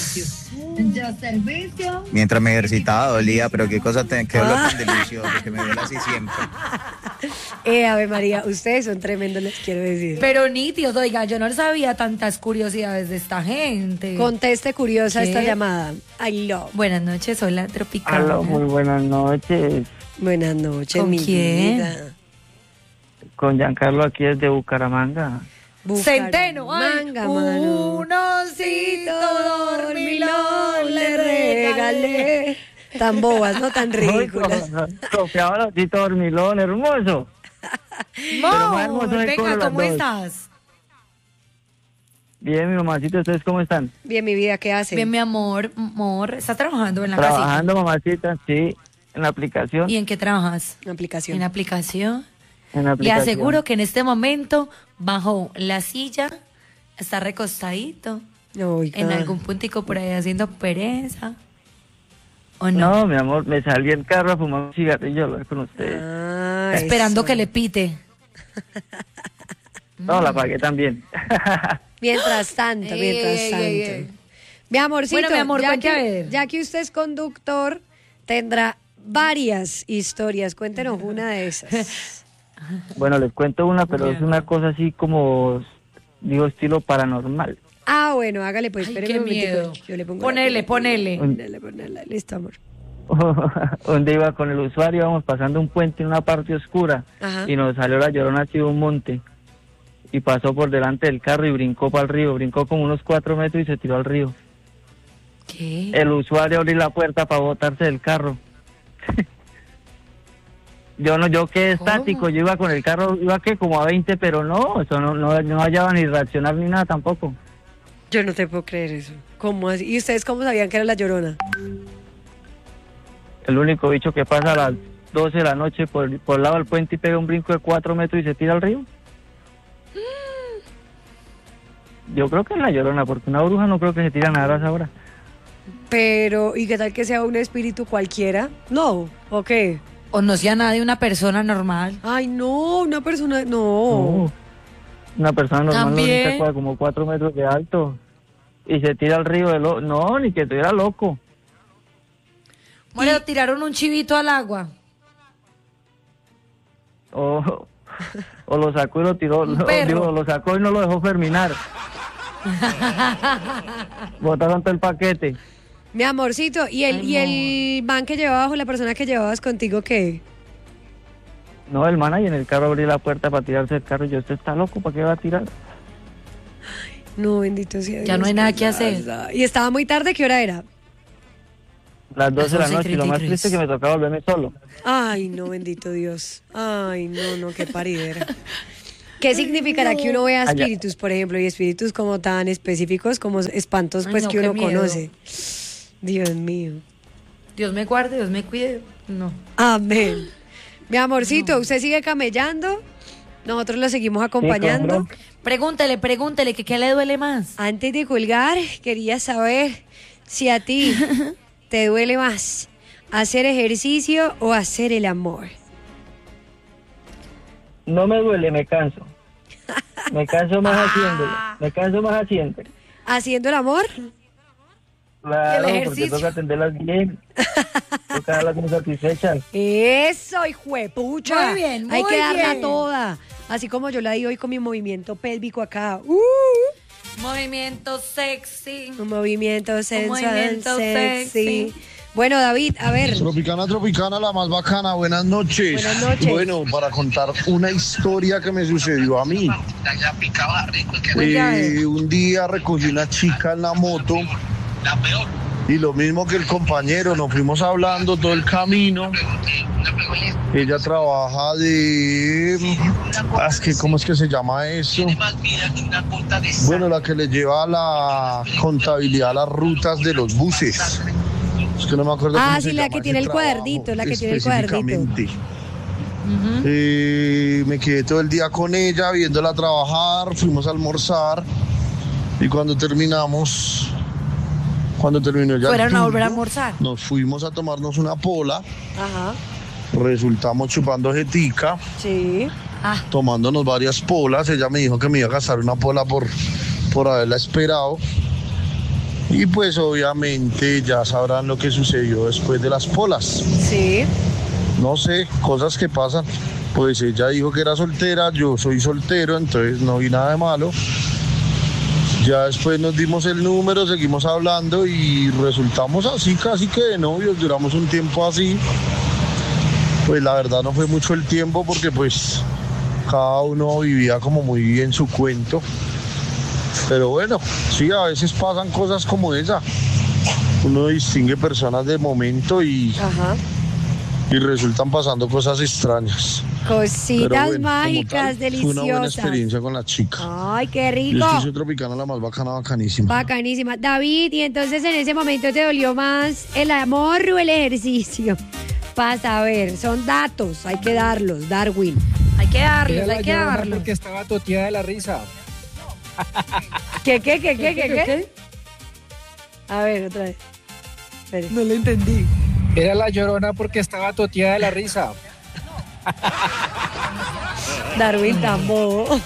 Speaker 9: mientras me ejercitaba dolía, pero qué cosa, qué dolor tan delicioso, que me duele así siempre.
Speaker 1: Ave María, ustedes son tremendos, les quiero decir.
Speaker 2: Pero nítidos, oiga, yo no sabía tantas curiosidades de esta gente.
Speaker 1: Conteste curiosa
Speaker 2: ¿Qué?
Speaker 1: esta llamada. I love.
Speaker 2: Buenas noches, hola, Tropicana.
Speaker 8: Aló, muy buenas noches.
Speaker 1: Buenas noches,
Speaker 2: ¿Con
Speaker 1: mi
Speaker 2: quién?
Speaker 1: vida.
Speaker 8: Con Giancarlo aquí desde Bucaramanga.
Speaker 2: Centeno, ay,
Speaker 1: Manga, mano.
Speaker 2: un osito dormilón le regalé.
Speaker 1: Tan bobas, no tan ridículas.
Speaker 8: Confiaba los osito dormilón, hermoso. Pero más hermoso es con
Speaker 2: Venga,
Speaker 8: las
Speaker 2: ¿cómo
Speaker 8: dos.
Speaker 2: estás?
Speaker 8: Bien, mi mamacita, ¿ustedes cómo están?
Speaker 1: Bien, mi vida, ¿qué hace?
Speaker 2: Bien, mi amor, ¿estás trabajando en la
Speaker 8: Trabajando, mamacita, sí, en la aplicación.
Speaker 2: casita? ¿Y en qué trabajas?
Speaker 1: Aplicación.
Speaker 2: En aplicación.
Speaker 8: En la
Speaker 2: Le
Speaker 8: aplicación.
Speaker 2: aseguro que en este momento, bajo la silla, está recostadito,
Speaker 1: Oiga.
Speaker 2: en algún puntico por ahí haciendo pereza. ¿O no?
Speaker 11: No, mi amor, me salí el carro a fumar un cigarrillo a hablar con ustedes.
Speaker 2: Esperando que le pite.
Speaker 11: No, la pagué también.
Speaker 1: Mientras tanto. Mi amorcito,
Speaker 2: Bueno, mi amor, cuente a ver.
Speaker 1: ya que usted es conductor, tendrá varias historias. Cuéntenos una de esas.
Speaker 11: Bueno, les cuento una, pero es una cosa así como, digo, estilo paranormal.
Speaker 1: Ah, bueno, hágale pues,
Speaker 2: Ay,
Speaker 1: espéreme
Speaker 2: qué
Speaker 1: un momentico.
Speaker 2: miedo.
Speaker 1: Yo le pongo
Speaker 2: Ponele.
Speaker 1: Ponele. Listo, amor.
Speaker 11: Donde iba con el usuario, íbamos pasando un puente en una parte oscura.
Speaker 1: Ajá.
Speaker 11: Y nos salió la Llorona así de un monte y pasó por delante del carro y brincó para el río, brincó como unos 4 metros y se tiró al río.
Speaker 2: ¿Qué?
Speaker 11: El usuario abrió la puerta para botarse del carro. Yo quedé estático, yo iba con el carro, iba que como a 20, pero no, eso no hallaba ni reaccionar ni nada tampoco.
Speaker 1: Yo no te puedo creer eso. ¿Cómo así? ¿Y ustedes cómo sabían que era la Llorona?
Speaker 11: El único bicho que pasa a las 12 de la noche por el lado del puente y pega un brinco de 4 metros y se tira al río. Yo creo que es la Llorona, porque una bruja no creo que se tire a nadar a esa hora.
Speaker 1: Pero, ¿y qué tal que sea un espíritu cualquiera? No, ¿o qué?
Speaker 2: O no sea nadie, una persona normal.
Speaker 1: Ay, no, una persona, no.
Speaker 11: No. Una persona normal
Speaker 2: ¿También?
Speaker 11: no necesita como 4 metros de alto y se tira al río no, ni que estuviera loco.
Speaker 2: Bueno, tiraron un chivito al agua.
Speaker 11: O lo sacó y lo tiró,
Speaker 2: perro.
Speaker 11: lo sacó y no lo dejó terminar. Botaron todo el paquete.
Speaker 1: Mi amorcito, ¿y el man que llevabas o la persona que llevabas contigo qué?
Speaker 11: No, el man ahí en el carro abrió la puerta para tirarse del carro y yo, ¿usted está loco? ¿Para qué va a tirar?
Speaker 1: No, bendito sea Dios.
Speaker 2: Ya no hay nada que hacer.
Speaker 1: ¿Y estaba muy tarde? ¿Qué hora era?
Speaker 11: Las 12 de la noche y lo más
Speaker 2: 11:33.
Speaker 11: triste es que me tocaba volverme solo.
Speaker 1: Ay, no, bendito Dios. Ay, no, qué paridera. ¿Qué significará que uno vea espíritus, por ejemplo, y espíritus como tan específicos como espantos
Speaker 2: Ay,
Speaker 1: pues
Speaker 2: no,
Speaker 1: que
Speaker 2: qué
Speaker 1: uno
Speaker 2: miedo.
Speaker 1: conoce? Dios mío.
Speaker 2: Dios me guarde, Dios me cuide. No.
Speaker 1: Amén. Mi amorcito, ¿usted sigue camellando? Nosotros lo seguimos acompañando.
Speaker 11: Sí,
Speaker 2: Pregúntele que qué le duele más.
Speaker 1: Antes de colgar, quería saber si a ti te duele más hacer ejercicio o hacer el amor.
Speaker 11: No me duele, me canso. Me canso más haciéndolo. Me canso más haciéndolo.
Speaker 1: ¿Haciendo el amor?
Speaker 11: Claro,
Speaker 2: ¿El
Speaker 11: porque
Speaker 2: ejercicio?
Speaker 11: toca atenderlas bien. Toca darlas bien satisfechas.
Speaker 1: Eso, hijuepucha.
Speaker 2: Muy bien,
Speaker 1: Hay
Speaker 2: muy
Speaker 1: que darla
Speaker 2: bien.
Speaker 1: toda. Así como yo la di hoy con mi movimiento pélvico acá.
Speaker 2: Movimiento sexy.
Speaker 1: Un movimiento sensual,
Speaker 2: movimiento
Speaker 1: sexy. Bueno, David, a ver.
Speaker 12: Tropicana, la más bacana. Buenas noches.
Speaker 1: Buenas noches.
Speaker 12: Bueno, para contar una historia que me sucedió a mí. Un día recogí una chica en la moto. Y lo mismo que el compañero, nos fuimos hablando todo el camino. Ella trabaja ¿cómo es que se llama eso? Bueno, la que le lleva la contabilidad a las rutas de los buses. Es que no me acuerdo cómo se
Speaker 1: Sí, la
Speaker 12: llama
Speaker 1: que
Speaker 12: ese
Speaker 1: tiene el
Speaker 12: trabajo
Speaker 1: cuadernito, la que tiene el cuadernito.
Speaker 12: específicamente. Me quedé todo el día con ella, viéndola trabajar, fuimos a almorzar y cuando terminó ya
Speaker 2: ¿Fueron
Speaker 12: el
Speaker 2: a volver a
Speaker 12: turno,
Speaker 2: almorzar?
Speaker 12: nos fuimos a tomarnos una pola,
Speaker 1: Ajá.
Speaker 12: resultamos chupando jetica,
Speaker 1: Sí.
Speaker 12: tomándonos varias polas. Ella me dijo que me iba a gastar una pola por haberla esperado. Y pues obviamente ya sabrán lo que sucedió después de las polas.
Speaker 1: Sí.
Speaker 12: No sé, cosas que pasan. Pues ella dijo que era soltera, yo soy soltero, entonces no vi nada de malo. Ya después nos dimos el número, seguimos hablando y resultamos así casi que de novios, duramos un tiempo así. Pues la verdad no fue mucho el tiempo porque pues cada uno vivía como muy en su cuento. Pero bueno, sí, a veces pasan cosas como esa. Uno distingue personas de momento y resultan pasando cosas extrañas.
Speaker 1: Cositas
Speaker 12: Pero bueno, como
Speaker 1: mágicas,
Speaker 12: tal, Fue
Speaker 1: deliciosas.
Speaker 12: una buena experiencia con la chica.
Speaker 1: Ay, qué
Speaker 12: Yo
Speaker 1: rico.
Speaker 12: es que soy Tropicana, la más bacana, bacanísima.
Speaker 1: Bacanísima. David, y entonces en ese momento te dolió más el amor o el ejercicio. Para saber, son datos, hay que darlos, Darwin.
Speaker 2: Hay que
Speaker 13: Era
Speaker 2: darlos,
Speaker 13: la
Speaker 2: hay que
Speaker 13: Llorona
Speaker 2: darlos.
Speaker 13: porque estaba toteada de la risa.
Speaker 1: ¿Qué? A ver, otra vez. Espere.
Speaker 2: No lo entendí.
Speaker 13: Era la Llorona porque estaba toteada de la risa.
Speaker 1: Darwin tan bobo.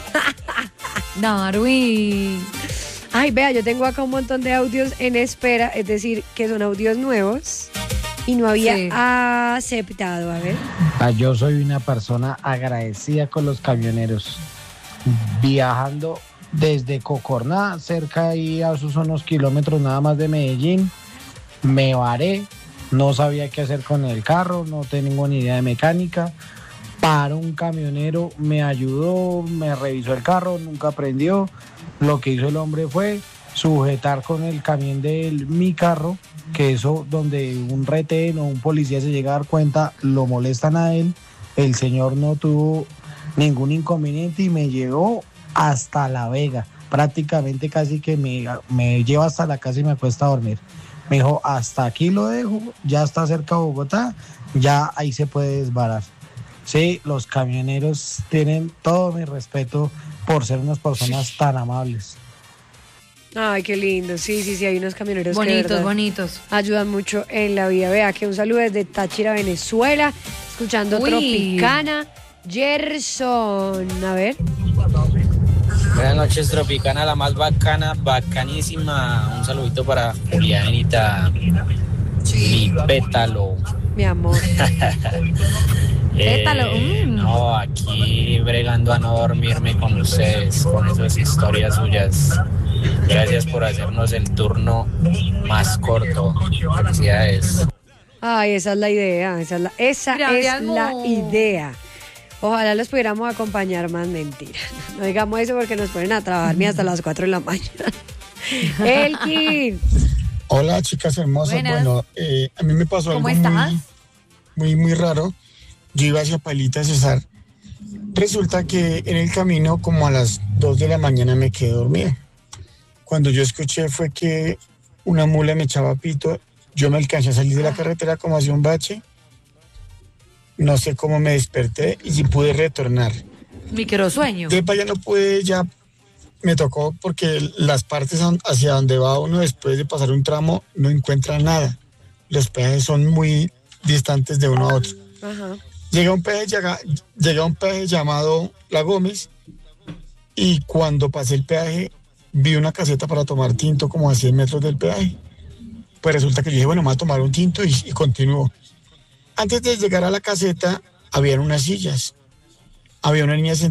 Speaker 2: Darwin.
Speaker 1: Ay, vea, yo tengo acá un montón de audios en espera, es decir, que son audios nuevos y no había aceptado. A ver.
Speaker 14: Yo soy una persona agradecida con los camioneros. Viajando desde Cocorná, cerca ahí a sus unos kilómetros nada más de Medellín, me varé, no sabía qué hacer con el carro, no tenía ninguna idea de mecánica. Paró un camionero, me ayudó, me revisó el carro, nunca prendió. Lo que hizo el hombre fue sujetar con el camión de mi carro, que eso donde un retén o un policía se llega a dar cuenta, lo molestan a él. El señor no tuvo ningún inconveniente y me llevó hasta La Vega. Prácticamente casi que me lleva hasta la casa y me acuesta a dormir. Me dijo, hasta aquí lo dejo, ya está cerca de Bogotá, ya ahí se puede desbarar. Sí, los camioneros tienen todo mi respeto por ser unas personas tan amables.
Speaker 1: Ay, qué lindo. Sí, hay unos camioneros
Speaker 2: bonitos.
Speaker 1: Ayudan mucho en la vida. Vea, que un saludo desde Táchira, Venezuela, escuchando Tropicana. Gerson, a ver.
Speaker 15: Buenas noches, Tropicana, la más bacana, bacanísima. Un saludito para Julianita, mi pétalo.
Speaker 1: Mi amor.
Speaker 15: No, aquí bregando a no dormirme con ustedes, con esas historias suyas. Gracias por hacernos el turno más corto. Felicidades.
Speaker 1: Ay, esa es la idea, esa es la idea. Ojalá los pudiéramos acompañar más, mentira. No digamos eso porque nos ponen a trabajar hasta las 4 de la mañana. Elkin.
Speaker 16: Hola, chicas hermosas.
Speaker 2: Buenas.
Speaker 16: Bueno, a mí me pasó algo muy raro. Yo iba hacia Pailita Cesar. Resulta que en el camino, como a las 2 de la mañana, me quedé dormido. Cuando yo escuché fue que una mula me echaba pito. Yo me alcancé a salir de la carretera como hacia un bache. No sé cómo me desperté y sí pude retornar.
Speaker 2: Microsueño.
Speaker 16: De para allá no pude, ya me tocó porque las partes hacia donde va uno después de pasar un tramo no encuentra nada. Los peajes son muy distantes de uno a otro.
Speaker 1: Ajá.
Speaker 16: Llegué a un peaje llamado La Gómez y cuando pasé el peaje vi una caseta para tomar tinto como a 100 metros del peaje. Pues resulta que yo dije, bueno, me voy a tomar un tinto y continúo. Antes de llegar a la caseta, habían unas sillas. Había una niña sentada